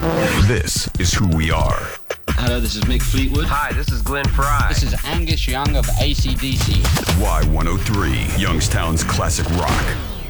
This is who we are. Hello, this is Mick Fleetwood. Hi, this is Glenn Fry. This is Angus Young of AC/DC. Y103, Youngstown's classic rock.